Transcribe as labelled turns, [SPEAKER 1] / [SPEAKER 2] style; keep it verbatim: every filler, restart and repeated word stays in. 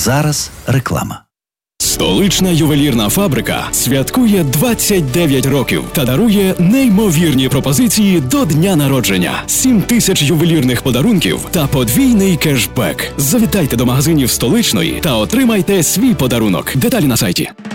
[SPEAKER 1] Зараз реклама.
[SPEAKER 2] Столична ювелірна фабрика святкує двадцять дев'ять років та дарує неймовірні пропозиції до дня народження. сім тисяч ювелірних подарунків та подвійний кешбек. Завітайте до магазинів Столичної та отримайте свій подарунок. Деталі на сайті.